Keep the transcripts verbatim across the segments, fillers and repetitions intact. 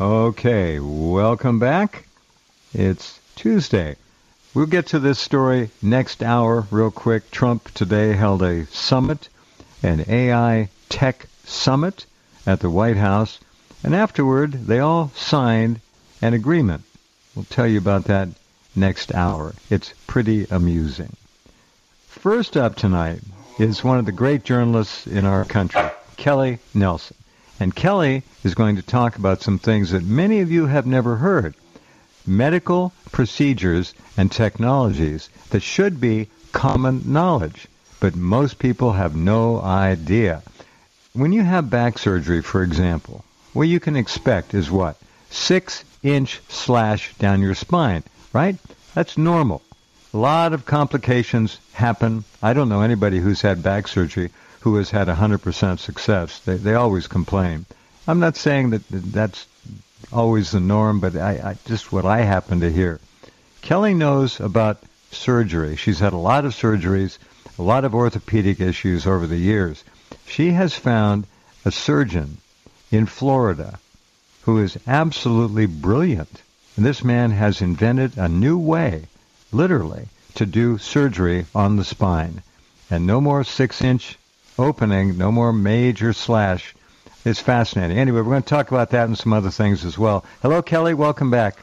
Okay, welcome back. It's Tuesday. We'll get to this story next hour real quick. Trump today held a summit, an A I tech summit at the White House, and afterward they all signed an agreement. We'll tell you about that next hour. It's pretty amusing. First up tonight is one of the great journalists in our country, Kelly Nelson. And Kelly is going to talk about some things that many of you have never heard. Medical procedures and technologies that should be common knowledge, but most people have no idea. When you have back surgery, for example, what you can expect is what? Six-inch slash down your spine, right? That's normal. A lot of complications happen. I don't know anybody who's had back surgery who has had one hundred percent success. They, they always complain. I'm not saying that that's always the norm, but I, I just what I happen to hear. Kelly knows about surgery. She's had a lot of surgeries, a lot of orthopedic issues over the years. She has found a surgeon in Florida who is absolutely brilliant. And this man has invented a new way, literally, to do surgery on the spine. And no more six-inch opening, no more major slash. It's fascinating. Anyway, we're going to talk about that and some other things as well. Hello, Kelly. Welcome back.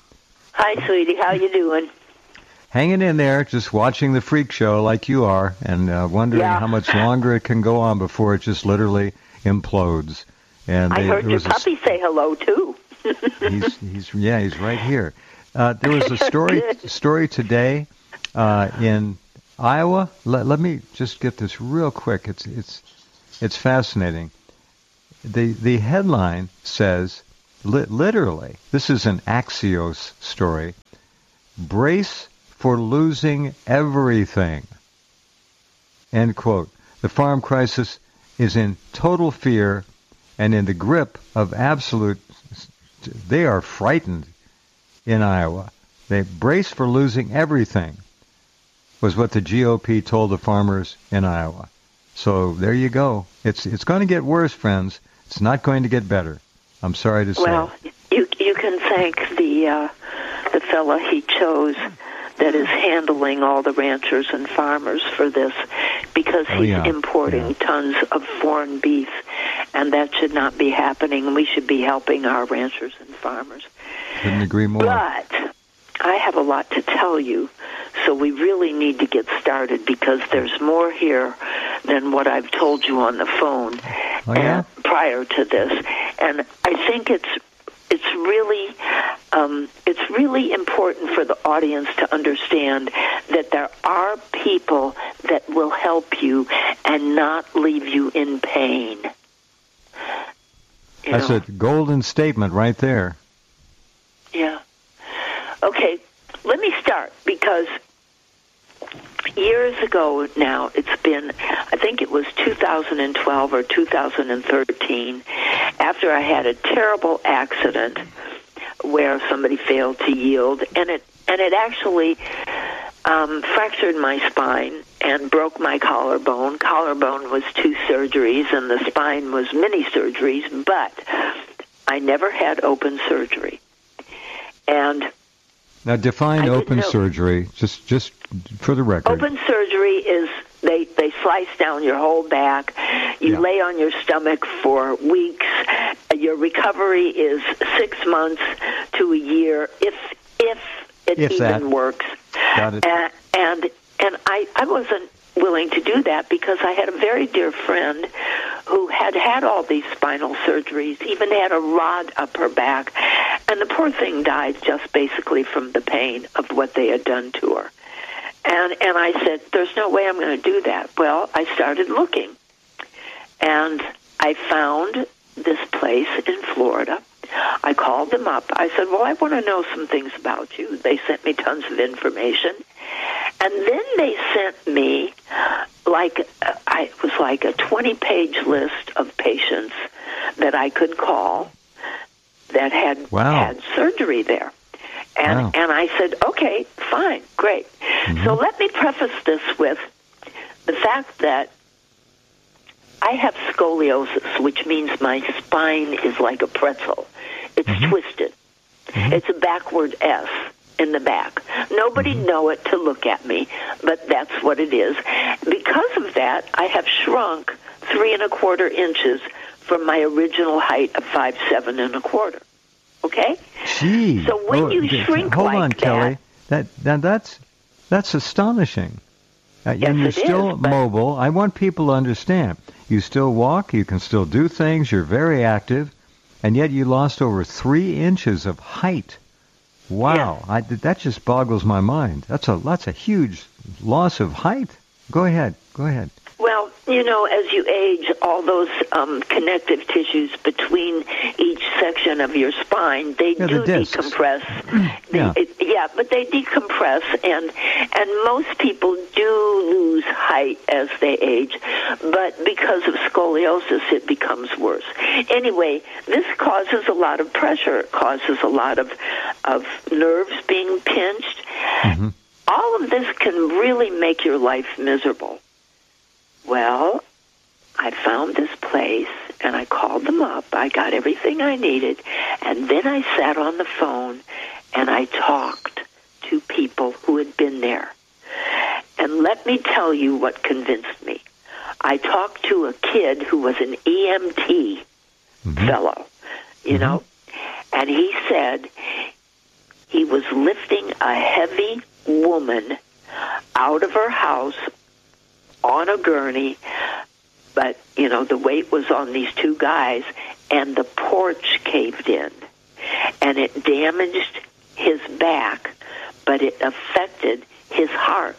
Hi, sweetie. How you doing? Hanging in there, just watching the freak show like you are, and uh, wondering yeah. how much longer it can go on before it just literally implodes. And I they, heard your puppy say hello too. he's he's yeah, he's right here. Uh, there was a story story today uh, in Iowa. Let, let me just get this real quick. It's it's it's fascinating. The the headline says, li- literally, this is an Axios story, brace for losing everything. End quote. The farm crisis is in total fear and in the grip of absolute, they are frightened in Iowa. They brace for losing everything, was what the G O P told the farmers in Iowa. So there you go. It's it's going to get worse, friends. It's not going to get better. I'm sorry to say. Well, you you can thank the uh, the fella he chose that is handling all the ranchers and farmers for this, because he's oh, yeah. importing yeah. tons of foreign beef, and that should not be happening. We should be helping our ranchers and farmers. Couldn't agree more. But I have a lot to tell you, so we really need to get started, because there's more here than what I've told you on the phone oh, yeah? and prior to this. And I think it's it's really um, it's really important for the audience to understand that there are people that will help you and not leave you in pain. You That's know? a golden statement right there. Yeah. Okay, let me start, because years ago now, it's been, I think it was two thousand twelve or two thousand thirteen, after I had a terrible accident where somebody failed to yield, and it and it actually um, fractured my spine and broke my collarbone. Collarbone was two surgeries, and the spine was many surgeries, but I never had open surgery. And now, define open surgery, just just for the record. Open surgery is they, they slice down your whole back. You yeah. lay on your stomach for weeks. Your recovery is six months to a year, if if it if even that. works. Got it. And and, and I, I wasn't willing to do that, because I had a very dear friend who had had all these spinal surgeries, even had a rod up her back, and the poor thing died just basically from the pain of what they had done to her. And and I said, there's no way I'm going to do that. Well, I started looking, and I found this place in Florida. I called them up. I said, well, I want to know some things about you. They sent me tons of information. And then they sent me, like, uh, I, it was like a twenty-page list of patients that I could call that had wow. had surgery there. And wow. and I said, okay, fine, great. Mm-hmm. So let me preface this with the fact that I have scoliosis, which means my spine is like a pretzel. It It's mm-hmm. twisted. Mm-hmm. It's a backward S in the back. Nobody mm-hmm. know it to look at me, but that's what it is. Because of that, I have shrunk three and a quarter inches from my original height of five seven and a quarter. Okay? Gee. So when oh, you d- shrink hold like on, that, Kelly. That, that that's that's astonishing. Uh, yes, and you're it still is, but mobile. I want people to understand. You still walk. You can still do things. You're very active, and yet you lost over three inches of height. Wow, yes. I, that just boggles my mind. That's a that's a huge loss of height. Go ahead. Go ahead. Well, you know, as you age, all those um, connective tissues between each section of your spine, they yeah, do the discs. decompress. They, yeah. It, yeah, but they decompress, and and most people do lose height as they age, but because of scoliosis, it becomes worse. Anyway, this causes a lot of pressure. It causes a lot of, of nerves being pinched. Mm-hmm. All of this can really make your life miserable. Well, I found this place, and I called them up. I got everything I needed, and then I sat on the phone, and I talked to people who had been there. And let me tell you what convinced me. I talked to a kid who was an E M T mm-hmm. fellow, you mm-hmm. know, and he said he was lifting a heavy woman out of her house on a gurney, but, you know, the weight was on these two guys, and the porch caved in, and it damaged his back, but it affected his heart.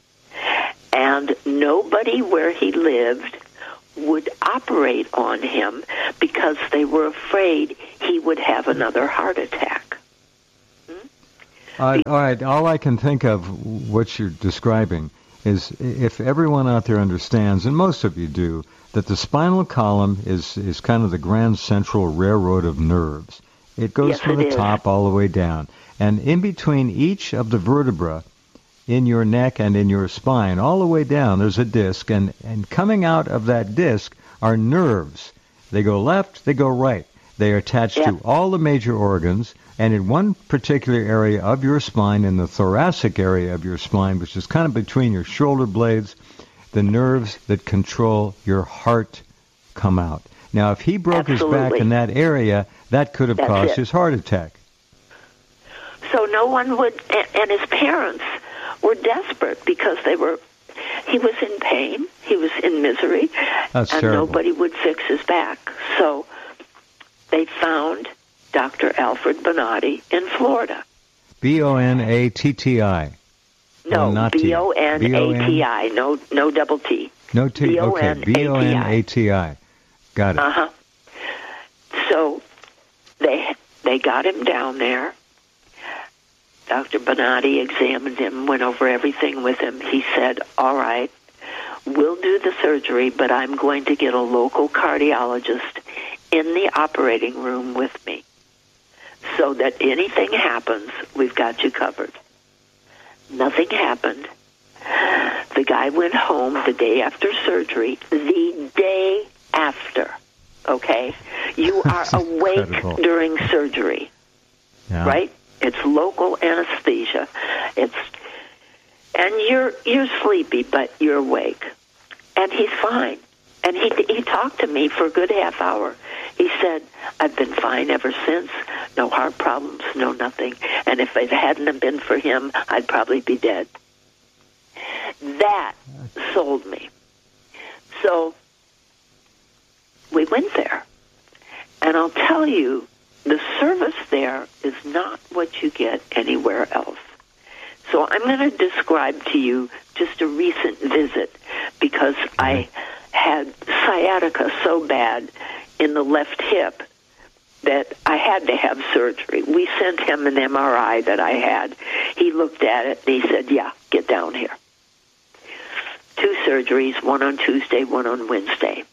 And nobody where he lived would operate on him because they were afraid he would have another heart attack. Hmm? Uh, all right, all I can think of what you're describing is if everyone out there understands, and most of you do, that the spinal column is, is kind of the grand central railroad of nerves. It goes yes, from it the is. top all the way down. And in between each of the vertebrae in your neck and in your spine, all the way down, there's a disc. And, and coming out of that disc are nerves. They go left, they go right. They are attached yep. to all the major organs. And in one particular area of your spine, in the thoracic area of your spine, which is kind of between your shoulder blades, the nerves that control your heart come out. Now, if he broke Absolutely. his back in that area, that could have That's caused it. his heart attack. So no one would, and his parents were desperate because they were, he was in pain, he was in misery, That's and terrible. nobody would fix his back. So they found Doctor Alfred Bonatti in Florida. B O N A T T I. No, not T. B O N A T I, no no double T. No T, okay, B O N A T I. Got it. Uh-huh. So they they got him down there. Doctor Bonatti examined him, went over everything with him. He said, all right, we'll do the surgery, but I'm going to get a local cardiologist in the operating room with me so that anything happens, we've got you covered. Nothing happened. The guy went home the day after surgery, the day after, okay? You are awake incredible. during surgery, yeah. right? It's local anesthesia. It's and you're you're sleepy, but you're awake. And he's fine. And he he talked to me for a good half hour. He said, I've been fine ever since. No heart problems, no nothing. And if it hadn't have been for him, I'd probably be dead. That sold me. So we went there. And I'll tell you, the service there is not what you get anywhere else. So I'm going to describe to you just a recent visit because I had sciatica so bad in the left hip that I had to have surgery. We sent him an M R I that I had. He looked at it and he said, yeah, get down here. Two surgeries, one on Tuesday, one on Wednesday.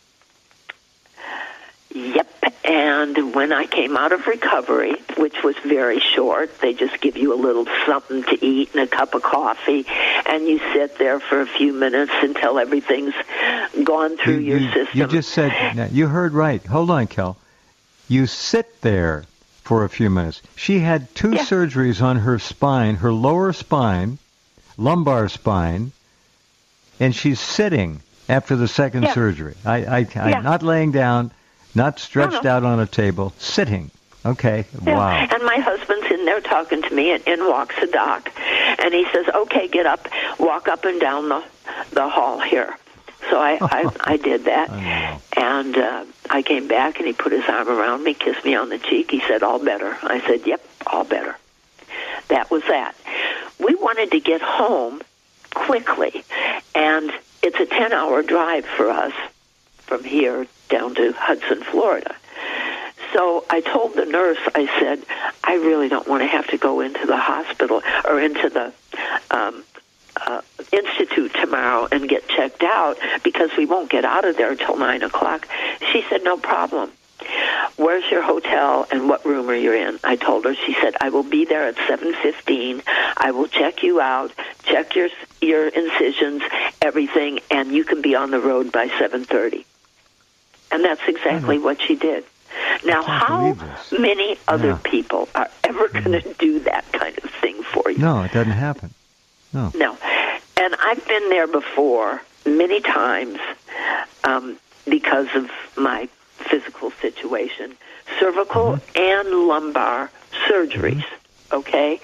Yep, and when I came out of recovery, which was very short, they just give you a little something to eat and a cup of coffee, and you sit there for a few minutes until everything's gone through you, your you, system. You just said, you heard right. Hold on, Kel. You sit there for a few minutes. She had two Yeah. surgeries on her spine, her lower spine, lumbar spine, and she's sitting after the second Yeah. surgery. I, I, I Yeah. not laying down, not stretched No, no. out on a table, sitting. Okay, Yeah. wow. And my husband's in there talking to me, and in walks the doc, and he says, "Okay, get up, walk up and down the the hall here." So I I, I did that, I know. and uh, I came back, and he put his arm around me, kissed me on the cheek. He said, "All better." I said, "Yep, all better." That was that. We wanted to get home quickly, and it's a ten-hour drive for us from here down to Hudson, Florida. So I told the nurse, I said, I really don't want to have to go into the hospital or into the um, uh, institute tomorrow and get checked out because we won't get out of there until nine o'clock. She said, no problem. Where's your hotel and what room are you in? I told her. She said, I will be there at seven fifteen. I will check you out, check your your incisions, everything, and you can be on the road by seven thirty. And that's exactly what she did. Now, how many other Yeah. people are ever going to do that kind of thing for you? No, it doesn't happen. No. No. And I've been there before many times um, because of my physical situation, cervical Mm-hmm. and lumbar surgeries, Mm-hmm. okay?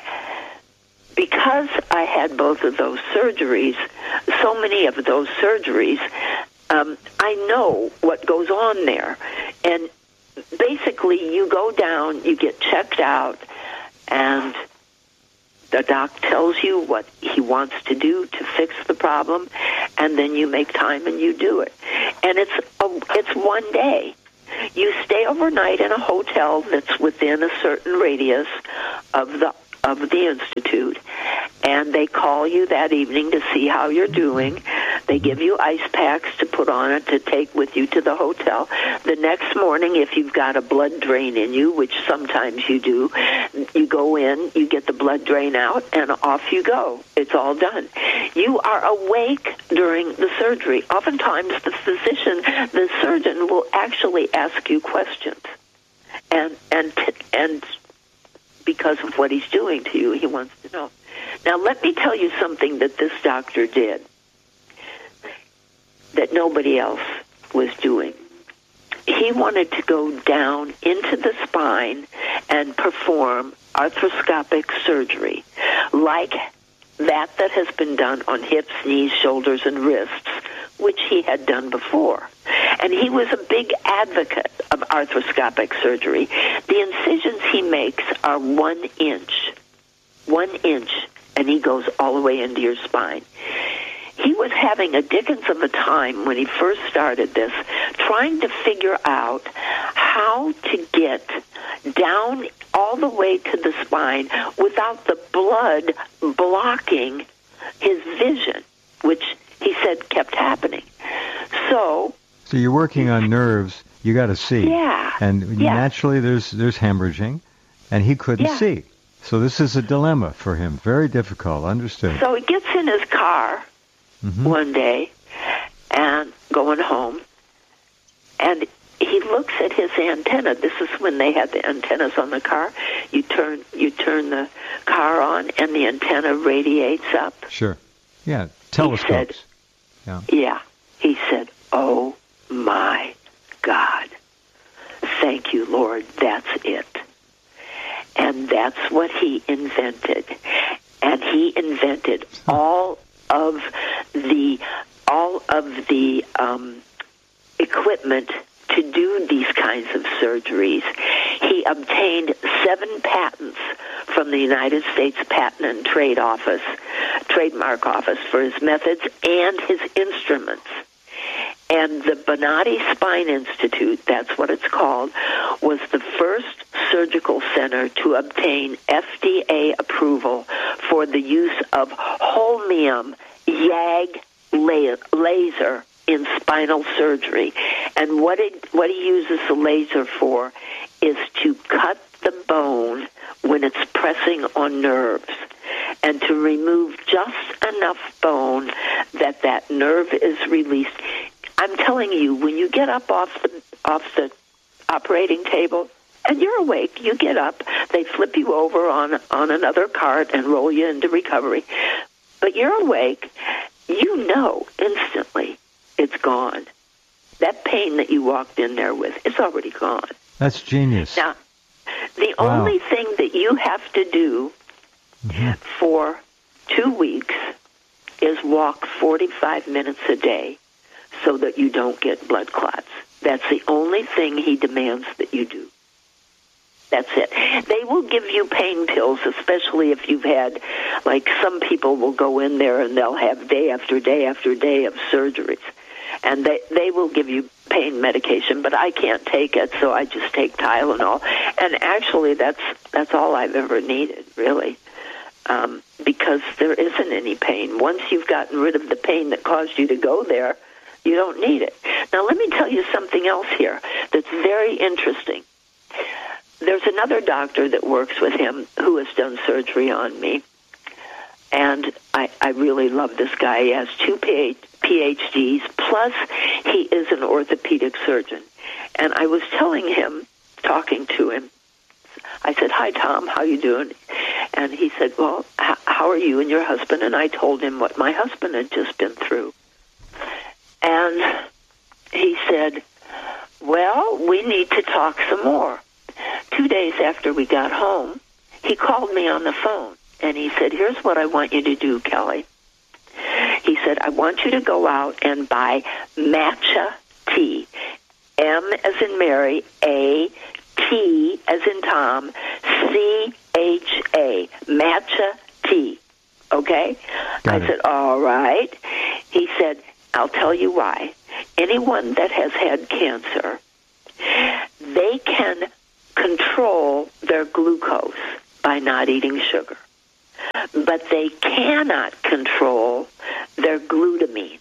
Because I had both of those surgeries, so many of those surgeries, um, I know what goes on there. And basically, you go down, you get checked out, and the doc tells you what he wants to do to fix the problem, and then you make time and you do it. And it's a, it's one day. You stay overnight in a hotel that's within a certain radius of the of the institute, and they call you that evening to see how you're doing. They give you ice packs to put on it to take with you to the hotel. The next morning, if you've got a blood drain in you, which sometimes you do, you go in, you get the blood drain out, and off you go. It's all done. You are awake during the surgery. Oftentimes, the physician, the surgeon, will actually ask you questions, and and and because of what he's doing to you, he wants to know. Now, let me tell you something that this doctor did that nobody else was doing. He wanted to go down into the spine and perform arthroscopic surgery like that that has been done on hips, knees, shoulders, and wrists, which he had done before. And he was a big advocate of arthroscopic surgery. The incisions he makes are one inch, one inch, and he goes all the way into your spine. He was having a dickens of a time when he first started this, trying to figure out how to get down all the way to the spine without the blood blocking his vision, which he said kept happening. So, So you're working on nerves. You got to see. Yeah. And Yeah. naturally, there's there's hemorrhaging, and he couldn't Yeah. see. So this is a dilemma for him. Very difficult. Understood. so he gets in his car Mhm. one day and going home, and he looks at his antenna. This is when they had the antennas on the car. You turn you turn the car on, and the antenna radiates up. Sure. Yeah. Telescopes. Yeah. Yeah. He said, oh, my God. Thank you, Lord. That's it. And that's what he invented. And he invented all of the all of the um, equipment to do these kinds of surgeries. He obtained seven patents from the United States Patent and Trade Office, Trademark Office, for his methods and his instruments. And the Bonatti Spine Institute, that's what it's called, was the first surgical center to obtain F D A approval for the use of holmium YAG laser in spinal surgery. And what it, what he uses the laser for is to cut the bone when it's pressing on nerves, and to remove just enough bone that that nerve is released. I'm telling you, when you get up off the off the operating table, and you're awake. You get up. They flip you over on on another cart and roll you into recovery. But you're awake. You know instantly it's gone. That pain that you walked in there with, it's already gone. That's genius. Now, the Wow. only thing that you have to do Mhm. for two weeks is walk forty-five minutes a day so that you don't get blood clots. That's the only thing he demands that you do. That's it. They will give you pain pills, especially if you've had, like some people will go in there and they'll have day after day after day of surgeries. And they, they will give you pain medication, but I can't take it, so I just take Tylenol. And actually, that's that's all I've ever needed, really, um, because there isn't any pain. Once you've gotten rid of the pain that caused you to go there, you don't need it. Now, let me tell you something else here that's very interesting. There's another doctor that works with him who has done surgery on me, and I, I really love this guy. He has two P H Ds, plus he is an orthopedic surgeon. And I was telling him, talking to him, I said, "Hi, Tom, how you doing?" And he said, "Well, h- how are you and your husband?" And I told him what my husband had just been through. And he said, "Well, we need to talk some more." Two days after we got home, he called me on the phone, and he said, "Here's what I want you to do, Kelly." He said, "I want you to go out and buy matcha tea. M as in Mary, A, T as in Tom, C H A, matcha tea." Okay? Got I it. said, "All right." He said, "I'll tell you why. Anyone that has had cancer, they can control their glucose by not eating sugar, but they cannot control their glutamine.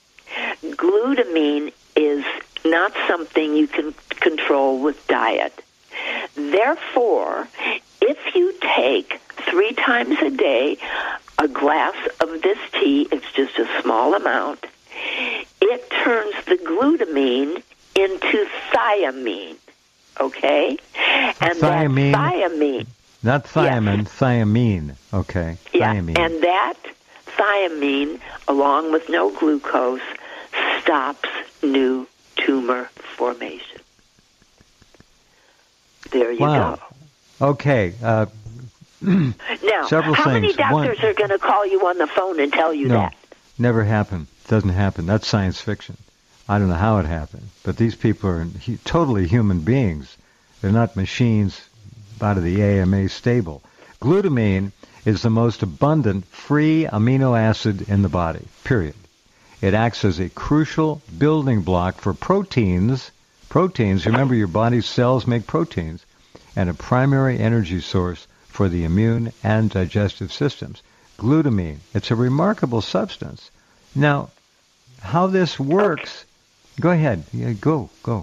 Glutamine is not something you can control with diet. Therefore, if you take three times a day a glass of this tea, it's just a small amount, it turns the glutamine into thiamine, okay? And Thiamine? that thiamine, Not thiamine, thiamine. Okay. yeah, Thiamine. and that thiamine, along with no glucose, stops new tumor formation. There you Wow. go. Okay. Uh, Now, Several how many things. doctors One- are going to call you on the phone and tell you no, that? never happened. Doesn't happen. That's science fiction. I don't know how it happened, but these people are hu- totally human beings. They're not machines out of the A M A stable. Glutamine is the most abundant free amino acid in the body, period. It acts as a crucial building block for proteins. Proteins, remember your body's cells make proteins, and a primary energy source for the immune and digestive systems. Glutamine, it's a remarkable substance. Now, how this works, go ahead. Yeah, go, go.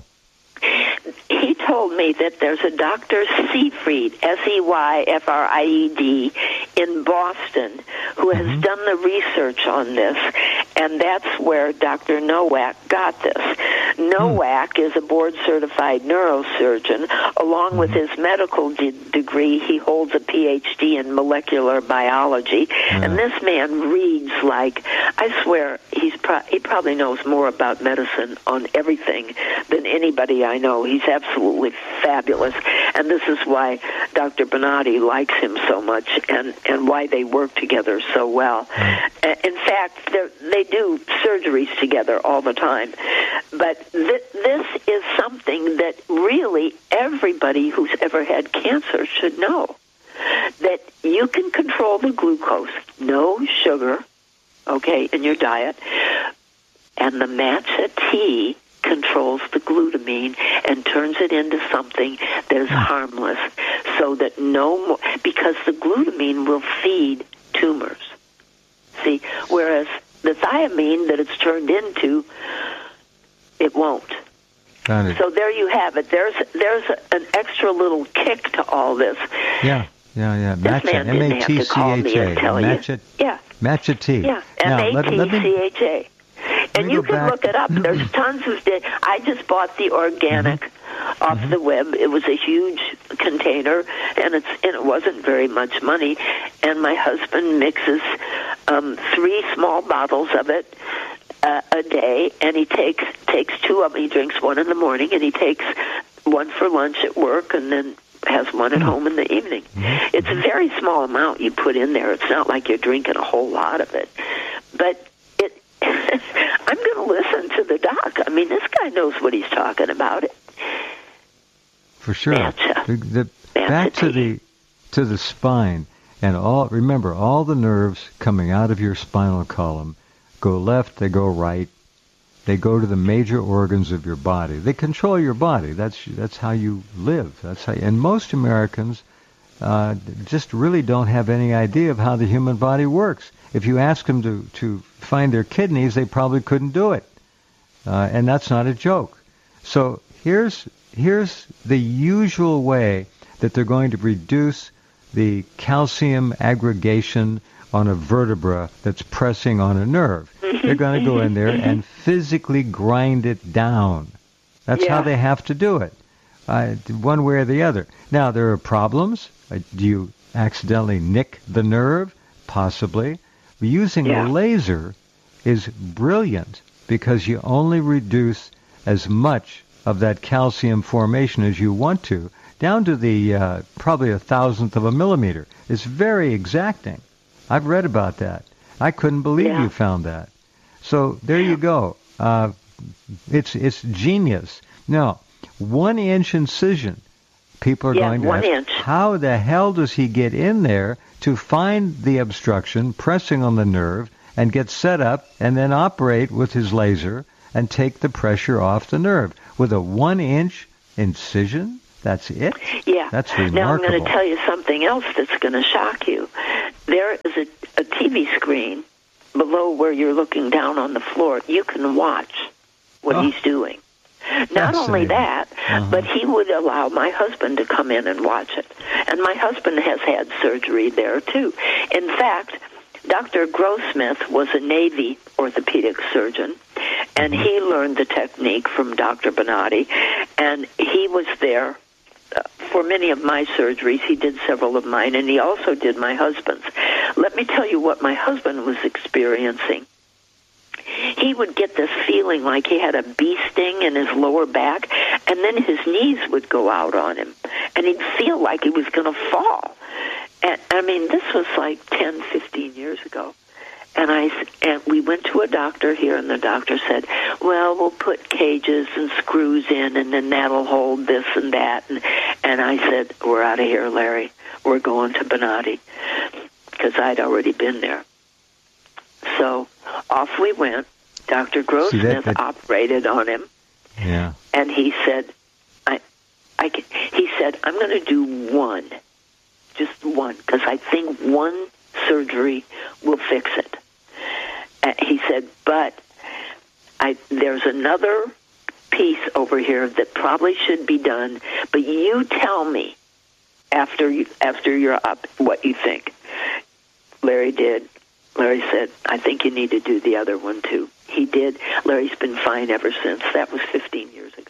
He told me that there's a Doctor Seyfried, S E Y F R I E D, in Boston, who has Mhm. done the research on this, and that's where Doctor Nowak got this. Nowak is a board-certified neurosurgeon. Along with his medical de- degree, he holds a P H D in molecular biology, Yeah. and this man reads like, I swear, he's pro- he probably knows more about medicine on everything than anybody I know. He's absolutely fabulous, and this is why Doctor Bonatti likes him so much, and, and why they work together so well. Uh, In fact, they're- they do surgeries together all the time. But th- this is something that really everybody who's ever had cancer should know, that you can control the glucose, no sugar, okay, in your diet, and the matcha tea controls the glutamine and turns it into something that is harmless, so that no more, because the glutamine will feed tumors. See, whereas the thiamine that it's turned into, it won't. Got it. So there you have it. There's there's an extra little kick to all this. Yeah, yeah, yeah. This Matcha, man didn't have to call me and tell you. Matcha, Yeah, matcha tea. yeah, Now, M let, A let T me, C H A. And me you go can back- look it up. There's tons of. Di- I just bought the organic off Mm-hmm. the web. It was a huge container, and it's and it wasn't very much money. And my husband mixes um, three small bottles of it uh, a day, and he takes takes two of them. He drinks one in the morning, and he takes one for lunch at work, and then has one at home in the evening. Mm-hmm. It's a very small amount you put in there. It's not like you're drinking a whole lot of it. But it, I'm going to listen to the doc. I mean, this guy knows what he's talking about. It. For sure. Matcha. The, the, back to the to the spine, and all. Remember, all the nerves coming out of your spinal column go left, they go right. They go to the major organs of your body. They control your body. That's that's how you live. That's how. And most Americans uh, just really don't have any idea of how the human body works. If you ask them to to find their kidneys, they probably couldn't do it. Uh, and that's not a joke. So here's here's the usual way that they're going to reduce the calcium aggregation on a vertebra that's pressing on a nerve. They're going to go in there and physically grind it down. That's yeah. how they have to do it, uh, one way or the other. Now, there are problems. Uh, do you accidentally nick the nerve? Possibly. Using yeah. a laser is brilliant because you only reduce as much of that calcium formation as you want to, down to the uh, probably a thousandth of a millimeter. It's very exacting. I've read about that. I couldn't believe yeah. you found that. So there you go. Uh, it's it's genius. Now, one inch incision. People are yeah, going to one ask, inch. how the hell does he get in there to find the obstruction, pressing on the nerve, and get set up, and then operate with his laser and take the pressure off the nerve with a one inch incision? That's it? Yeah. That's remarkable. Now I'm going to tell you something else that's going to shock you. There is a, a T V screen below where you're looking down on the floor. You can watch what oh. he's doing. Not only that, uh-huh. but he would allow my husband to come in and watch it. And my husband has had surgery there, too. In fact, Doctor Grossmith was a Navy orthopedic surgeon, and he learned the technique from Doctor Bonatti, and he was there uh, for many of my surgeries. He did several of mine, and he also did my husband's. Let me tell you what my husband was experiencing. He would get this feeling like he had a bee sting in his lower back, and then his knees would go out on him, and he'd feel like he was going to fall. And, I mean, this was like ten, fifteen years ago. And I and we went to a doctor here, and the doctor said, well, we'll put cages and screws in, and then that'll hold this and that. And, and I said, we're out of here, Larry. We're going to Bonatti, because I'd already been there. So off we went. Doctor Grossmith See, that, that... operated on him. Yeah. And he said, I, I, he said, I'm going to do one, just one, because I think one surgery will fix it. Uh, he said, but I, there's another piece over here that probably should be done, but you tell me after you, after you're up what you think. Larry did. Larry said, I think you need to do the other one, too. He did. Larry's been fine ever since. That was fifteen years ago.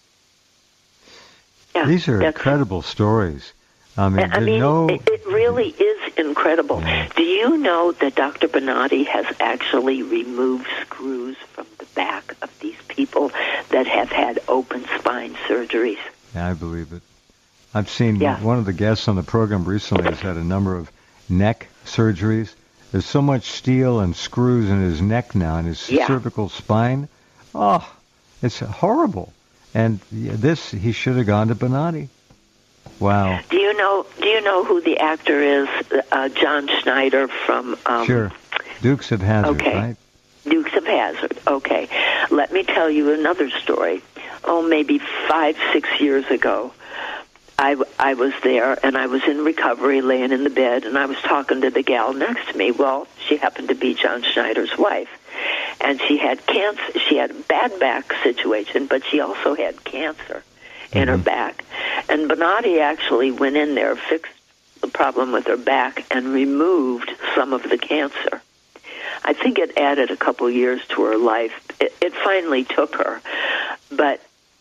Yeah, These are incredible stories. I mean, I mean no... it, it really is incredible. Yeah. Do you know that Doctor Bonatti has actually removed screws from the back of these people that have had open spine surgeries? Yeah, I believe it. I've seen yeah. one of the guests on the program recently has had a number of neck surgeries. There's so much steel and screws in his neck now, in his yeah. cervical spine. Oh, it's horrible. And this, he should have gone to Bonatti. Wow. Do you know? Do you know who the actor is? Uh, John Schneider from. Um, sure. Dukes of Hazzard. Okay. Right? Dukes of Hazzard. Okay. Let me tell you another story. Oh, maybe five, six years ago. I, I was there, and I was in recovery, laying in the bed, and I was talking to the gal next to me. Well, she happened to be John Schneider's wife, and she had cancer. She had a bad back situation, but she also had cancer in mm-hmm. her back. And Bonatti actually went in there, fixed the problem with her back, and removed some of the cancer. I think it added a couple years to her life. It, it finally took her, but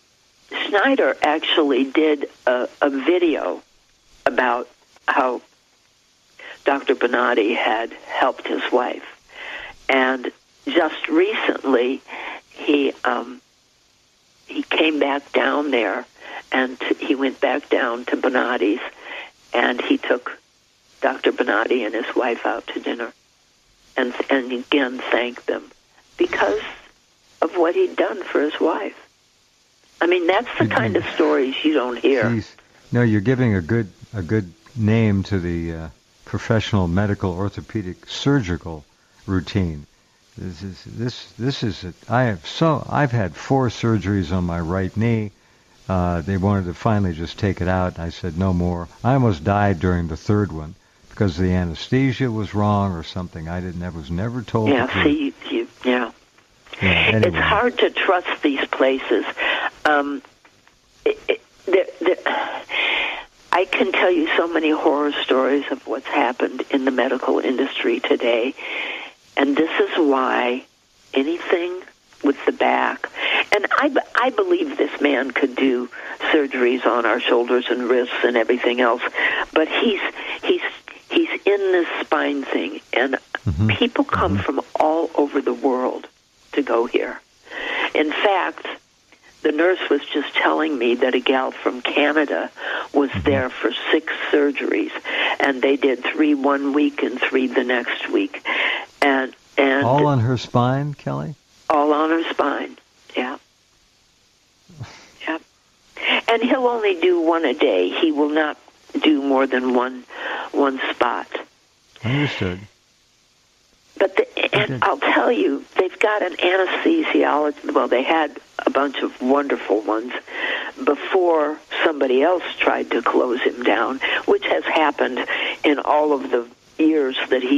Schneider actually did a, a video about how Doctor Bonatti had helped his wife. And just recently, he um, he came back down there, and t- he went back down to Bonatti's, and he took Doctor Bonatti and his wife out to dinner, and and again thanked them because of what he'd done for his wife. I mean, that's the kind of stories you don't hear. Jeez. No, you're giving a good a good name to the uh, professional medical orthopedic surgical routine. This is this this is a, I have so I've had four surgeries on my right knee. Uh, they wanted to finally just take it out. I said no more. I almost died during the third one because the anesthesia was wrong or something. I didn't. I was never told. Yeah, to see, you, you, yeah. yeah anyway. It's hard to trust these places. Um, it, it, they're, they're, I can tell you so many horror stories of what's happened in the medical industry today, and this is why anything with the back, and I, I believe this man could do surgeries on our shoulders and wrists and everything else, but he's he's he's in this spine thing, and mm-hmm. people come mm-hmm. from all over the world to go here. In fact, the nurse was just telling me that a gal from Canada was there for six surgeries, and they did three one week and three the next week. And and all on her spine, Kelly? All on her spine, yeah. Yep. And he'll only do one a day. He will not do more than one one spot. Understood. But the, and I'll tell you, they've got an anesthesiologist. Well, they had a bunch of wonderful ones before somebody else tried to close him down, which has happened in all of the years that he